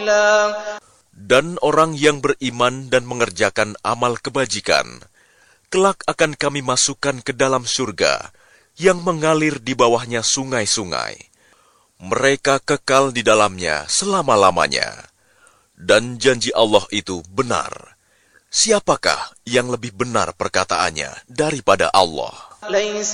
Dan orang yang beriman dan mengerjakan amal kebajikan, kelak akan kami masukkan ke dalam surga yang mengalir di bawahnya sungai-sungai. Mereka kekal di dalamnya selama-lamanya. Dan janji Allah itu benar. Siapakah yang lebih benar perkataannya daripada Allah?